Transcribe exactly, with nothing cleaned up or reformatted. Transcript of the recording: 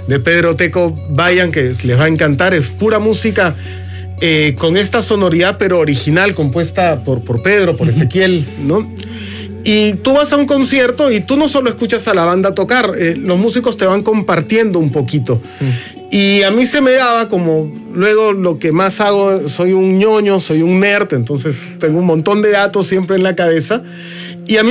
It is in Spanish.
de Pedro Teco, vayan, que les va a encantar. Es pura música eh, con esta sonoridad, pero original, compuesta por, por Pedro, por Ezequiel, ¿no? Y tú vas a un concierto y tú no solo escuchas a la banda tocar, eh, los músicos te van compartiendo un poquito. Mm. Y a mí se me daba como, luego lo que más hago, soy un ñoño, soy un nerd, entonces tengo un montón de datos siempre en la cabeza. Y a mí